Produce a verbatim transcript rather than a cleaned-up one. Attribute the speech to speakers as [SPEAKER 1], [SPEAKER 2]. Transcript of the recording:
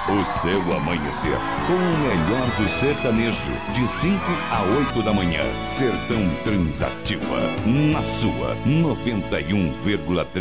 [SPEAKER 1] O seu amanhecer com o melhor do sertanejo, de cinco a oito da manhã. Sertão Transativa, na sua noventa e um vírgula três.